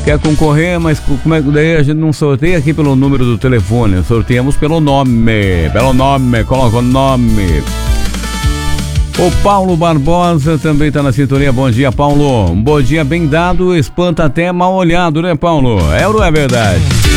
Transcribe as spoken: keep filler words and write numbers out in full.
quer concorrer, mas como é que daí a gente não sorteia aqui pelo número do telefone, sorteamos pelo nome, pelo nome, coloca o nome. O Paulo Barbosa também está na sintonia. Bom dia, Paulo. Um bom dia bem dado, espanta até mal olhado, né, Paulo? É ou não é verdade?